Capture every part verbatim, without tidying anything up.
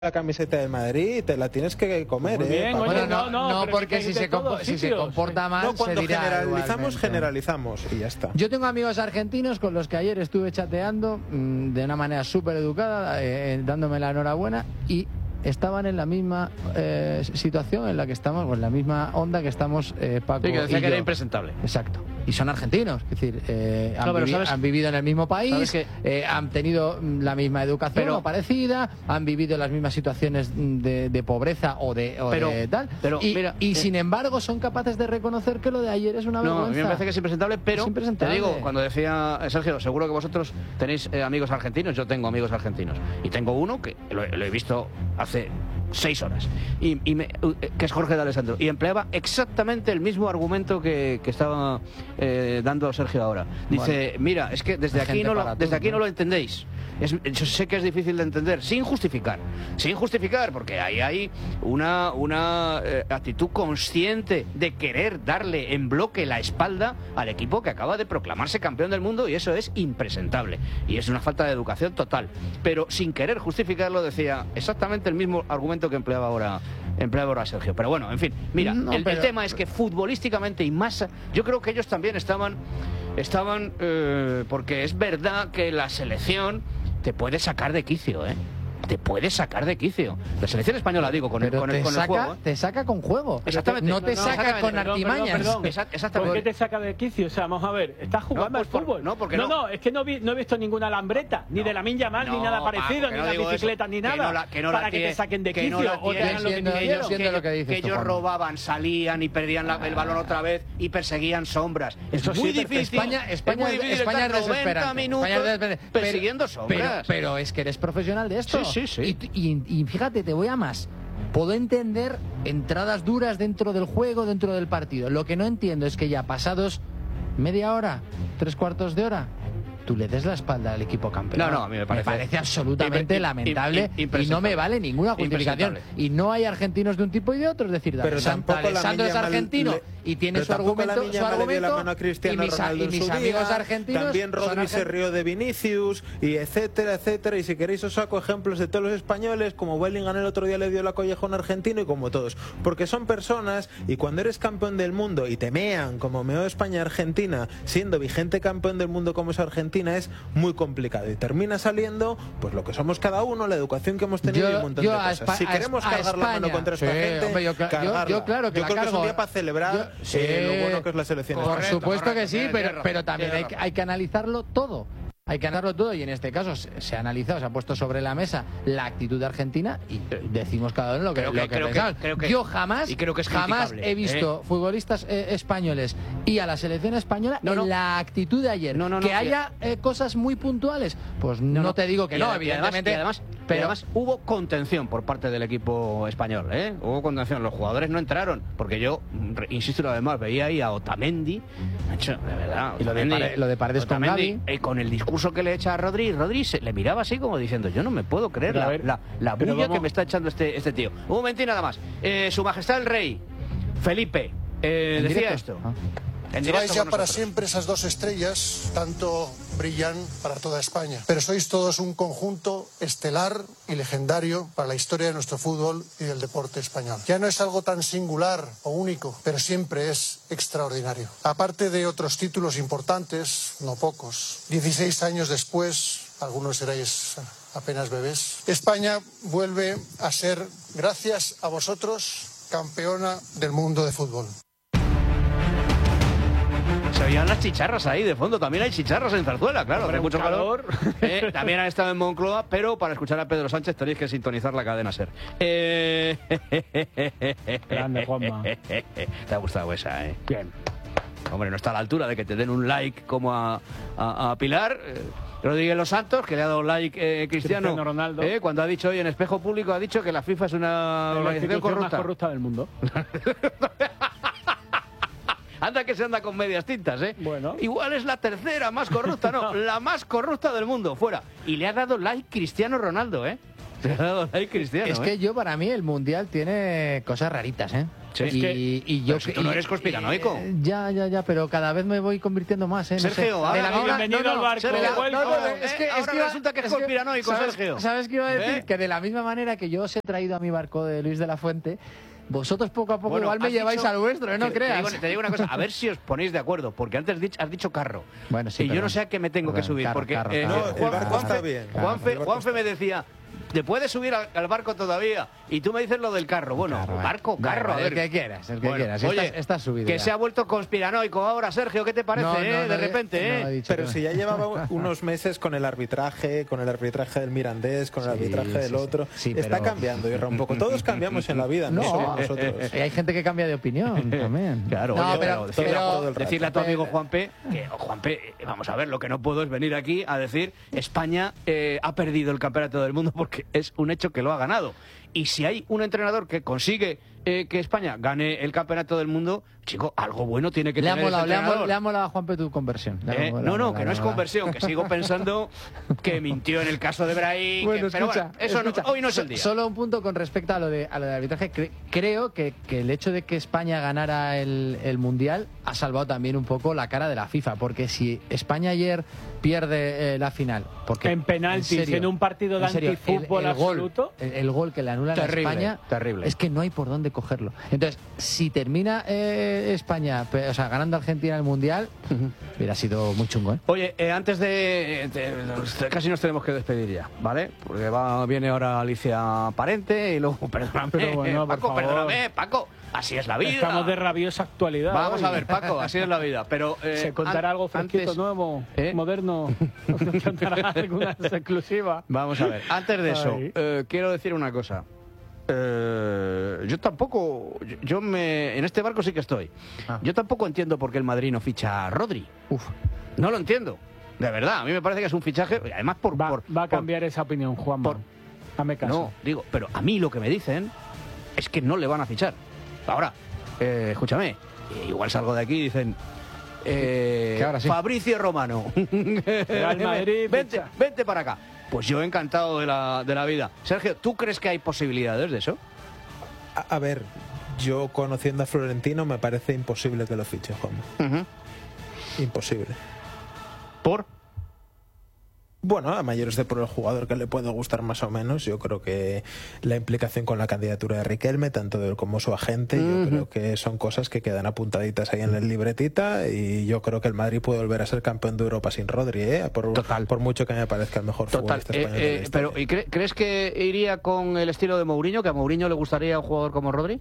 la camiseta de Madrid y te la tienes que comer, Muy bien, ¿eh? oye, Bueno, no, no, no, pero porque que si de se, todos compo- si se sitios. comporta mal, No, cuando se dirá generalizamos, igualmente. generalizamos y ya está. Yo tengo amigos argentinos con los que ayer estuve chateando mmm, de una manera súper educada, eh, dándome la enhorabuena, y estaban en la misma eh, situación en la que estamos, o en la misma onda que estamos eh, Paco Sí, que decía y que yo. era impresentable. Exacto. Y son argentinos, es decir, eh, han, No, pero vivi- sabes- han vivido en el mismo país, sabes que- eh, han tenido mm, la misma educación Pero- o parecida, han vivido las mismas situaciones mm, de, de pobreza o de, o Pero- de tal. pero, y mira, y eh, sin embargo son capaces de reconocer que lo de ayer es una No, a vergüenza. mí me parece que es impresentable, pero Es impresentable. te digo, cuando decía eh, Sergio, seguro que vosotros tenéis eh, amigos argentinos, yo tengo amigos argentinos, y tengo uno que lo, lo he visto hace seis horas, y, y me- eh, que es Jorge de Alessandro, y empleaba exactamente el mismo argumento que, que estaba eh, dando Sergio ahora. Dice, Bueno, mira, es que desde hay aquí gente no lo, para desde todo, aquí ¿no? no lo entendéis. Es, yo sé que es difícil de entender, sin justificar, sin justificar, porque ahí hay una, una eh, actitud consciente de querer darle en bloque la espalda al equipo que acaba de proclamarse campeón del mundo, y eso es impresentable, y es una falta de educación total. Pero sin querer justificarlo decía exactamente el mismo argumento que empleaba ahora, empleaba ahora Sergio. Pero bueno, en fin, mira, No, el, el pero- tema es que futbolísticamente y más, yo creo que ellos también estaban, estaban eh, porque es verdad que la selección te puede sacar de quicio, ¿eh? Te puede sacar de quicio. La selección española, digo, con el, Pero con el, te, con el saca, juego. ¿eh? te saca con juego. Exactamente. No te No, no, saca exactamente. con Perdón, artimañas. perdón, Exa- exactamente. ¿Por qué te saca de quicio? O sea, vamos a ver, estás jugando No, pues al por- fútbol. no, porque no, no. no, es que no, vi- no he visto ninguna lambreta, ni No, de la Minja Mal, ni no, nada Paco, parecido, que ni no las digo eso, bicicletas, ni que nada, no la- que no la para que tiene- te saquen de que no quicio la o te tiene- hagan lo que entiendo, te yo hicieron. entiendo lo que dices que tú, ellos Juan. robaban, salían y perdían la- el balón otra vez y perseguían sombras. Es Eso sí, muy pero difícil. España, España, es muy difícil España es estar noventa desesperante. minutos España es desesperante. persiguiendo Pero- sombras. Pero, pero es que eres profesional de esto. Sí, sí, sí. Y, y- y fíjate, te voy a más. Puedo entender entradas duras dentro del juego, dentro del partido. Lo que no entiendo es que ya pasados media hora, tres cuartos de hora, tú le des la espalda al equipo campeón. No, no, a mí me parece- absolutamente Impre- im- lamentable im- y impresentable. no me vale ninguna justificación. Impresentable. Y no hay argentinos de un tipo y de otro. Es decir, Pero Santa tampoco la Alessandro es Miña Mal argentino le- y tiene pero su tampoco la argumento, Miña su Mal le dio la argumento mano a Cristiano y mis, a- Ronaldo y en mis su amigos día. argentinos También son Rodri se argentinos. rió de Vinicius y etcétera, etcétera. Y si queréis os saco ejemplos de todos los españoles, como Bellingham el otro día le dio la colleja a un argentino, y como todos. Porque son personas, y cuando eres campeón del mundo y te mean como meó España-Argentina, siendo vigente campeón del mundo como es Argentina, es muy complicado. Y termina saliendo pues lo que somos cada uno, la educación que hemos tenido Yo- y un montón yo de a cosas. Espa- Si a queremos Es- a cargar la mano España. contra esta Sí, gente, hombre, yo cla- yo- cargarla. yo claro que Yo la creo que es un cargo. día para celebrar Yo- eh, lo sí. bueno que es la selección Por española. supuesto que sí, correcto, pero, tienes pero razón, también hay, tienes que- razón. hay que analizarlo todo. Hay que analizarlo todo, y en este caso se, se ha analizado, se ha puesto sobre la mesa la actitud de Argentina y decimos cada uno lo que, Creo que- lo que creo que- pensamos. creo que- Yo jamás, y creo que es jamás criticable, he visto futbolistas eh, españoles y a la selección española No, en no. la actitud de ayer. No, no, no, que y- haya eh, cosas muy puntuales, pues no, te digo que Y no, además- y además- evidentemente. Y además, y pero además hubo contención por parte del equipo español, ¿eh? Hubo contención. Los jugadores no entraron, porque yo, re- insisto una vez más, veía ahí a Otamendi, macho, de verdad. Y lo de Otamendi- Pare- lo de Paredes con Otamendi, Gavi. eh, con el discurso que le echa a Rodri, Rodri se, le miraba así como diciendo, yo no me puedo creer Pero a la, ver, la, la pero bulla vamos- que me está echando este, este tío. Un momentín nada más. Eh, Su Majestad el Rey, Felipe, eh, ¿En decía directo? esto. Ah. En Lleváis directo ya con para nosotros. siempre esas dos estrellas, tanto brillan para toda España. Pero sois todos un conjunto estelar y legendario para la historia de nuestro fútbol y del deporte español. Ya no es algo tan singular o único, pero siempre es extraordinario. Aparte de otros títulos importantes, no pocos, dieciséis años después, algunos erais apenas bebés, España vuelve a ser, gracias a vosotros, campeona del mundo de fútbol. Se oían las chicharras ahí de fondo. También hay chicharras en Zarzuela, claro. Hombre, Hace mucho un calor. calor. Eh, también han estado en Moncloa, pero para escuchar a Pedro Sánchez tenéis que sintonizar la cadena SER. Eh... Grande, Juanma. Te ha gustado esa, ¿eh? Bien. Hombre, no está a la altura de que te den un like como a, a, a Pilar. Eh, Rodríguez Los Santos, que le ha dado like eh, Cristiano, Cristiano Ronaldo. eh, cuando ha dicho hoy en Espejo Público, ha dicho que la FIFA es una La organización institución más corrupta. corrupta del mundo. Anda que se anda con medias tintas, ¿eh? Bueno. Igual es la tercera más corrupta, no, la más corrupta del mundo, fuera. Y le ha dado like Cristiano Ronaldo, ¿eh? Le ha dado like Cristiano, Es ¿eh? que yo, para mí, el Mundial tiene cosas raritas, ¿eh? Sí. Y, y yo Pero si tú no eres conspiranoico. eh, ya, ya, ya, pero cada vez me voy convirtiendo más, ¿eh? No Sergio, sé. ahora De la misma- bienvenido al barco, de la- welcome. no, no, es que, es Ahora que iba- resulta que es es conspiranoico, ¿sabes, Sergio. ¿Sabes qué iba a decir? ¿Eh? Que de la misma manera que yo os he traído a mi barco de Luis de la Fuente, vosotros poco a poco Bueno, igual me has lleváis dicho- al vuestro, ¿eh? No te, creas. Te digo, te digo una cosa, a ver si os ponéis de acuerdo, porque antes dich- has dicho carro. Bueno, sí, y yo perdón. no sé a qué me tengo que Perdón, subir, carro, porque carro, eh, carro. No, el Juan- barco Juanfe- está bien. Juanfe, El barco Juanfe me decía, ¿te puedes subir al, al barco todavía? Y tú me dices lo del carro. Bueno, Carro, vale. barco, Vale, carro, vale, a el ver. que quieras, el que Bueno, quieras. Oye, Estás- estás subido que ya. se ha vuelto conspiranoico ahora, Sergio, ¿qué te parece, No, no, eh? no de he- repente, no ¿eh? he dicho Pero que- si ya llevaba unos meses con el arbitraje, con el arbitraje del Mirandés, con el Sí, arbitraje sí, del sí. otro, Sí, está pero- cambiando, Irra, un poco. Todos cambiamos en la vida, no, solo No, nosotros. y hay gente que cambia de opinión también. Claro, no, oye, pero, decirle, pero- del rato. decirle a tu amigo pero- Juanpe que, oh, Juanpe, eh, vamos a ver, lo que no puedo es venir aquí a decir España eh, ha perdido el campeonato del mundo porque es un hecho que lo ha ganado. Y si hay un entrenador que consigue eh, que España gane el campeonato del mundo, chico, algo bueno tiene que le ha tener ese molado, le ha, entrenador. mol- le ha molado a Juanpe tu conversión. Le ha Eh, molado, no, no, le que ha no es molado. conversión, que sigo pensando que mintió en el caso de Brahim. Bueno, que- pero escucha, bueno, eso no- escucha. hoy no es el día. Solo un punto con respecto a lo de, a lo de arbitraje. Cre- creo que, que el hecho de que España ganara el, el Mundial ha salvado también un poco la cara de la FIFA, porque si España ayer pierde eh, la final, porque En penaltis, serio, en un partido de en serio, antifútbol el, el gol, absoluto. el, el gol que le anulan Terrible, a España, terrible. es que no hay por dónde cogerlo. Entonces, si termina eh, España, pe- o sea, ganando Argentina el Mundial, hubiera sido muy chungo, ¿eh? Oye, eh, antes de, de- nos- casi nos tenemos que despedir ya, ¿vale? Porque va, viene ahora Alicia Parente y luego, perdóname, Pero bueno, por Paco, favor. perdóname, Paco, así es la vida. Estamos de rabiosa actualidad. Vamos hoy. a ver, Paco, así es la vida. Pero eh, ¿Se contará an- algo fresquito, antes- nuevo, ¿Eh? moderno? ¿Se contará alguna exclusiva? Vamos a ver, antes de eso, Ay. eh, quiero decir una cosa. Eh, yo tampoco, yo, yo me, en este barco sí que estoy. Ah. Yo tampoco entiendo por qué el Madrid no ficha a Rodri. Uf. No lo entiendo. De verdad, a mí me parece que es un fichaje, además por... Va, por- va a por- cambiar esa opinión, Juan. por- Dame caso. No, digo, pero a mí lo que me dicen es que no le van a fichar. Ahora, eh, escúchame, eh, igual salgo de aquí y dicen... eh, Que ahora sí. Fabricio Romano. Real Madrid, vente, ficha. vente para acá. Pues yo encantado de la, de la vida. Sergio, ¿tú crees que hay posibilidades de eso? A, a ver, yo conociendo a Florentino me parece imposible que lo fiche, Juan. Imposible. ¿Por? Bueno, a mayores de por el jugador que le puede gustar más o menos, yo creo que la implicación con la candidatura de Riquelme, tanto de él como su agente, yo creo que son cosas que quedan apuntaditas ahí en la libretita y yo creo que el Madrid puede volver a ser campeón de Europa sin Rodri, ¿eh? por, Total. por mucho que me parezca el mejor Total. futbolista Eh, español. de la eh, historia. pero, ¿y cre- crees que iría con el estilo de Mourinho? ¿Que a Mourinho le gustaría un jugador como Rodri?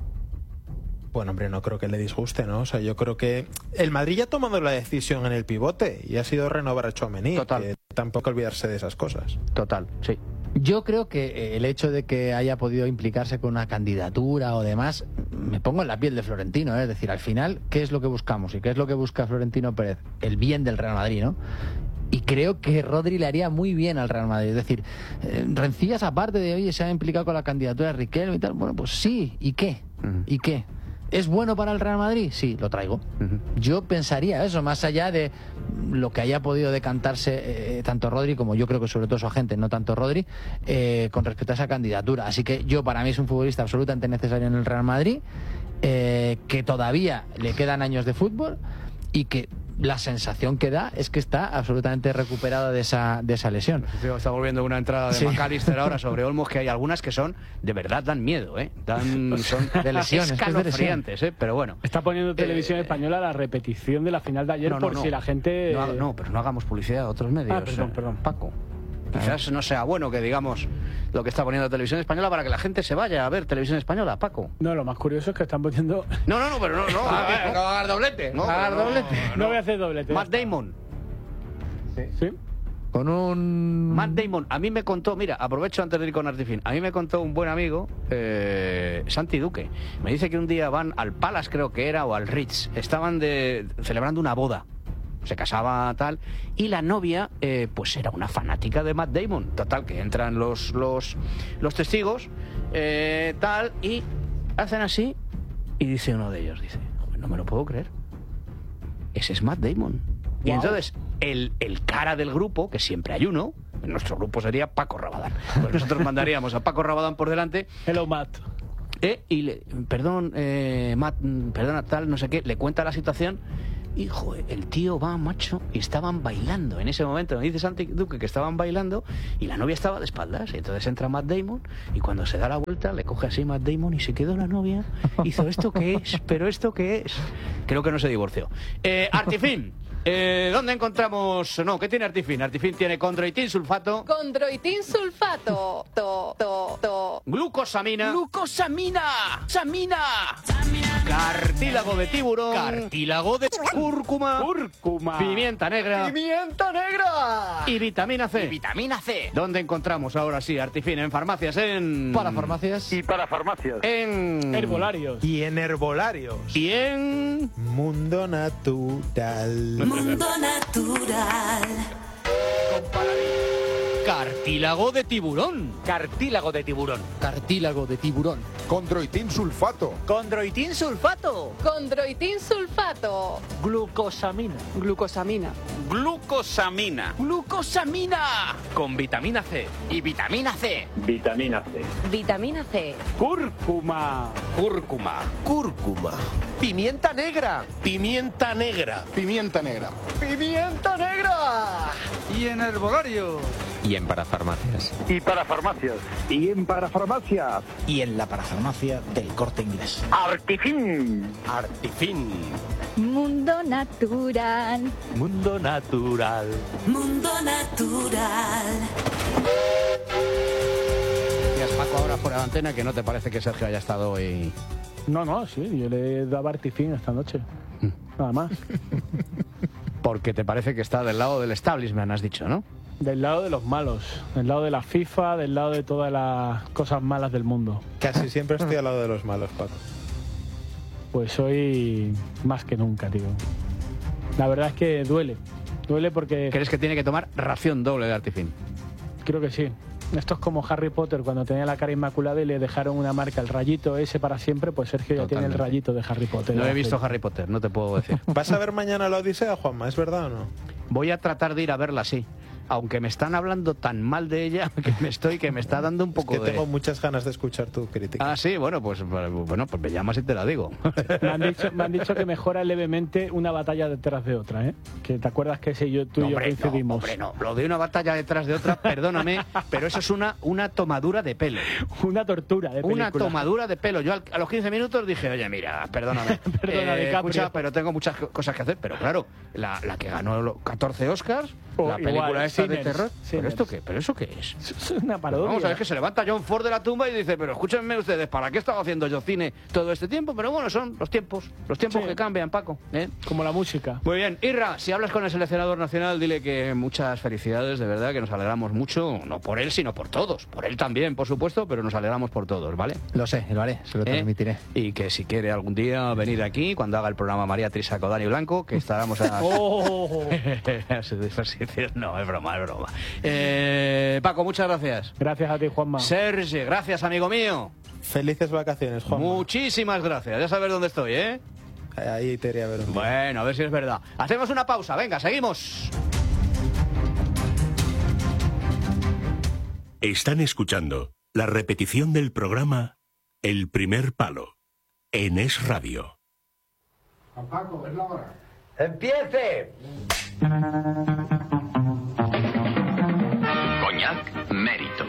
Bueno, hombre, no creo que le disguste, ¿no? O sea, yo creo que el Madrid ya ha tomado la decisión en el pivote y ha sido renovar a Tchouaméni. Total. Que tampoco olvidarse de esas cosas. Total, sí. Yo creo que eh, el hecho de que haya podido implicarse con una candidatura o demás, me pongo en la piel de Florentino, ¿eh? Es decir, al final, ¿qué es lo que buscamos? ¿Y qué es lo que busca Florentino Pérez? El bien del Real Madrid, ¿no? Y creo que Rodri le haría muy bien al Real Madrid. Es decir, eh, rencillas aparte de, oye, se ha implicado con la candidatura de Riquelme y tal. Bueno, pues sí, ¿y qué? Ujú. ¿Y qué? ¿Es bueno para el Real Madrid? Sí, lo traigo. Yo pensaría eso, más allá de lo que haya podido decantarse eh, tanto Rodri como yo creo que sobre todo su agente, no tanto Rodri, eh, con respecto a esa candidatura. Así que yo, para mí, es un futbolista absolutamente necesario en el Real Madrid, eh, que todavía le quedan años de fútbol y que la sensación que da es que está absolutamente recuperado de esa, de esa lesión. Está volviendo una entrada de Sí. McAllister ahora sobre Olmos, que hay algunas que son, de verdad, dan miedo, ¿eh? Dan, son De lesiones, que es de lesión. escalofriantes, ¿eh? Pero bueno. Está poniendo Televisión Eh, Española la repetición de la final de ayer No, no, por no. si la gente... No, no, pero no hagamos publicidad a otros medios. Ah, perdón, eh, perdón. Paco. Quizás no sea bueno que digamos lo que está poniendo Televisión Española para que la gente se vaya a ver Televisión Española, Paco. No, lo más curioso es que están poniendo... No, no, no, pero no, no. A ver, no hagas doblete. No, No hagas pero no. doblete. No voy a hacer doblete. Matt Damon. ¿Sí? Con un... Matt Damon, a mí me contó, mira, aprovecho antes de ir con Artifin, a mí me contó un buen amigo, eh, Santi Duque, me dice que un día van al Palace, creo que era, o al Ritz, estaban de, celebrando una boda, se casaba tal, y la novia, eh, pues era una fanática de Matt Damon, total, que entran los, los, los testigos, eh, tal, y hacen así, y dice uno de ellos, dice, "Joder, no me lo puedo creer, ese es Matt Damon". Y Wow. entonces, el, el cara del grupo, que siempre hay uno, en nuestro grupo sería Paco Rabadán. Pues nosotros mandaríamos a Paco Rabadán por delante. Hello, Matt. Eh, y le, perdón, eh, Matt, perdona, tal, no sé qué, le cuenta la situación. Y, joder, el tío va, macho, y estaban bailando. En ese momento me dice Santi Duque que estaban bailando y la novia estaba de espaldas. Y entonces entra Matt Damon y cuando se da la vuelta le coge así Matt Damon y se quedó la novia. Hizo, ¿esto qué es? ¿Pero esto qué es? Creo que no se divorció. Eh, Artifin. Eh, ¿Dónde encontramos? No, ¿qué tiene Artifin? Artifin tiene condroitin sulfato. Condroitin sulfato. To, to, to. Glucosamina. ¡Glucosamina! ¡Samina! Cartílago de tiburón. Cartílago de Cúrcuma. Cúrcuma. Pimienta negra. ¡Pimienta negra! Y vitamina C. Y vitamina C. ¿Dónde encontramos ahora sí Artifin? En farmacias, en... Para farmacias. Y para farmacias. En... Herbolarios. Y en herbolarios. Y en... Mundo natural. Mundo natural. Cartílago de tiburón. Cartílago de tiburón. Cartílago de tiburón. Condroitin sulfato. Condroitin sulfato. Condroitin sulfato. Glucosamina. Glucosamina. Glucosamina. Glucosamina. Con vitamina C. Y vitamina C. Vitamina C. Vitamina C. Cúrcuma. Cúrcuma. Cúrcuma. Pimienta negra. Pimienta negra. Pimienta negra. Pimienta negra. Y en herbolarios. Y en parafarmacias. Y para farmacias. Y en parafarmacias. Y en la parafarmacia del Corte Inglés. Artifin. Artifin. Mundo natural. Mundo natural. Mundo natural. Gracias, Paco, ahora fuera de antena, que no te parece que Sergio haya estado hoy... No, no, sí, yo le daba Artifin esta noche. Nada más. Porque te parece que está del lado del establishment, has dicho, ¿no? Del lado de los malos, del lado de la FIFA, del lado de todas las cosas malas del mundo. Casi siempre estoy al lado de los malos, Paco. Pues hoy más que nunca, tío. La verdad es que duele. Duele porque... ¿Crees que tiene que tomar ración doble de Artifin? Creo que sí. Esto es como Harry Potter cuando tenía la cara inmaculada y le dejaron una marca, el rayito ese para siempre, pues Sergio ya Totalmente. tiene el rayito de Harry Potter. No he visto Harry Potter, no te puedo decir. ¿Vas a ver mañana la Odisea, Juanma? ¿Es verdad o no? Voy a tratar de ir a verla, sí. Aunque me están hablando tan mal de ella que me estoy que me está dando un poco Es que de... tengo muchas ganas de escuchar tu crítica. Ah, sí, bueno, pues bueno, pues me llamas y te la digo. Me han, dicho, me han dicho que mejora levemente una batalla detrás de otra, ¿eh? Que te acuerdas que ese yo, tú No, y yo hombre, coincidimos. no, hombre, no. Lo de una batalla detrás de otra, perdóname, pero eso es una, una tomadura de pelo. Una tortura de película. Una tomadura de pelo. Yo al- a los quince minutos dije, oye, mira, perdóname. Perdona, eh, DiCaprio. escucha, pero tengo muchas co- cosas que hacer. Pero claro, la, la que ganó los catorce Oscars, O la igual, película esta de Sinners, terror. ¿Pero Sinners. esto qué? ¿Pero eso qué es? Es una parodia. Vamos a ver, que se levanta John Ford de la tumba y dice, pero escúchenme ustedes, ¿para qué estaba haciendo yo cine todo este tiempo? Pero bueno, son los tiempos, los tiempos Sí. que cambian, Paco. ¿eh? Como la música. Muy bien, Irra, si hablas con el seleccionador nacional, dile que muchas felicidades, de verdad, que nos alegramos mucho, no por él, sino por todos. Por él también, por supuesto, pero nos alegramos por todos, ¿vale? Lo sé, lo haré, se lo ¿Eh? transmitiré. Y que si quiere algún día venir aquí, cuando haga el programa María Trisaco, Dani Blanco, que estaremos a... ¡Oh! no, es broma, es broma. Eh, Paco, muchas gracias. Gracias a ti, Juanma. Sergi, gracias, amigo mío. Felices vacaciones, Juanma. Muchísimas gracias. Ya sabes dónde estoy, ¿eh? Ahí te iría a ver un día. Bueno, a ver si es verdad. Hacemos una pausa. Venga, seguimos. Están escuchando la repetición del programa El Primer Palo en Es Radio. Paco, es la hora. ¡Empiece! Coñac Mérito.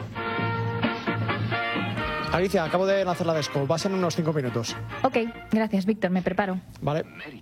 Alicia, acabo de lanzar la desco. Vas en unos cinco minutos. Ok, gracias, Víctor, me preparo. Vale.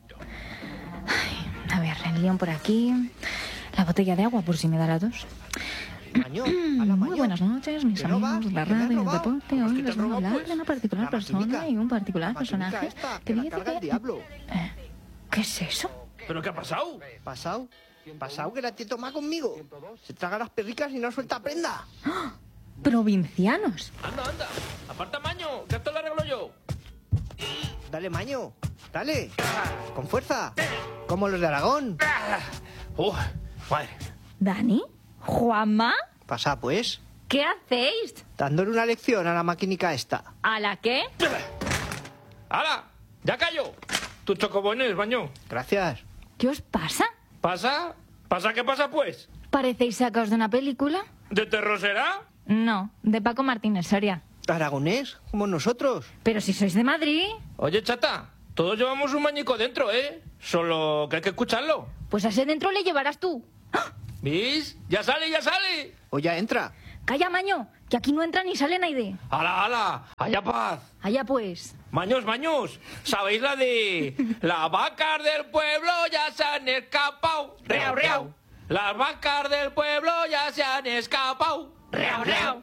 A ver, el guión por aquí. La botella de agua por si me da la tos. Muy buenas noches, mis amigos de la radio y el deporte. Hoy les voy a hablar de una particular persona y un particular personaje que dice que... Eh, ¿Qué es eso? ¿Pero qué ha pasado? ¿Pasado? ¿Pasado que la tía toma conmigo? Se traga las perricas y no suelta prenda. ¡Ah! ¡Provincianos! Anda, anda. Aparta, Maño, que esto lo arreglo yo. Dale, Maño. Dale. Con fuerza. Como los de Aragón. Uf, madre. ¿Dani? ¿Juanma? Pasa, pues. ¿Qué hacéis? Dándole una lección a la maquinica esta. ¿A la qué? ¡Hala! ¡Ya cayó! Tus chocobones, Maño. Gracias. ¿Qué os pasa? ¿Pasa? ¿Pasa qué pasa, pues? ¿Parecéis sacaos de una película? ¿De terror será? No, de Paco Martínez Soria. Aragonés, como nosotros. Pero si sois de Madrid. Oye, chata, todos llevamos un mañico dentro, ¿eh? Solo que hay que escucharlo. Pues a ese dentro le llevarás tú. ¿Vis? ¡Ya sale, ya sale! O ya entra. Calla, Maño, que aquí no entra ni sale nadie. ¡Hala, hala! ¡Allá paz! Allá pues. Maños, maños, ¿sabéis la de... Las vacas del pueblo ya se han escapado? ¡Reau, reau! Las vacas del pueblo ya se han escapado. ¡Reau, reau!